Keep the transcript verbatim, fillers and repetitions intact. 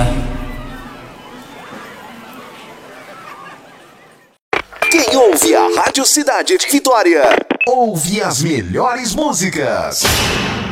Viva. Quem ouve a Rádio Cidade de Vitória, ouve as melhores músicas.